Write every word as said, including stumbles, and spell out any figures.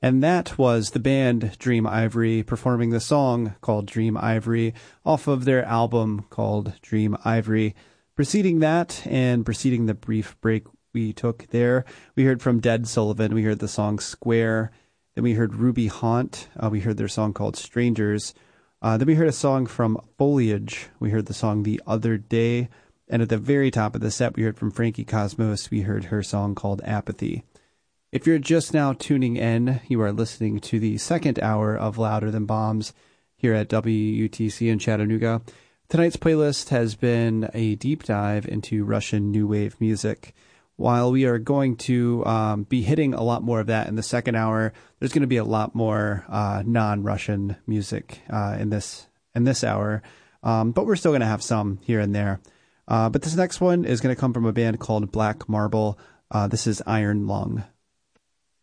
And that was the band Dream Ivory performing the song called Dream Ivory off of their album called Dream Ivory. Preceding that and preceding the brief break we took there, we heard from Dead Sullivan. We heard the song Square. Then we heard Ruby Haunt. Uh, we heard their song called Strangers. Uh, then we heard a song from Foliage. We heard the song The Other Day. And at the very top of the set, we heard from Frankie Cosmos. We heard her song called Apathy. If you're just now tuning in, you are listening to the second hour of Louder Than Bombs here at W U T C in Chattanooga. Tonight's playlist has been a deep dive into Russian New Wave music. While we are going to um, be hitting a lot more of that in the second hour, there's going to be a lot more uh, non-Russian music uh, in this in this hour. Um, but we're still going to have some here and there. Uh, but this next one is going to come from a band called Black Marble. Uh, this is Iron Lung.